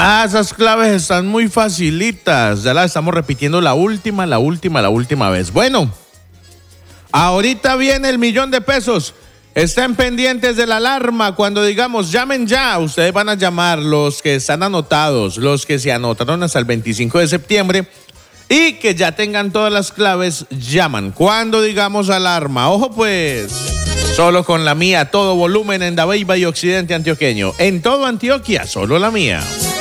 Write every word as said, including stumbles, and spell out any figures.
Ah, esas claves están muy facilitas. Ya las estamos repitiendo la última, la última, la última vez. Bueno, ahorita viene el millón de pesos. Estén pendientes de la alarma. Cuando digamos llamen ya, ustedes van a llamar los que están anotados, los que se anotaron hasta el veinticinco de septiembre y que ya tengan todas las claves, llaman. Cuando digamos alarma, ojo pues, solo con la mía, todo volumen en Dabeiba y Occidente Antioqueño. En todo Antioquia, solo la mía.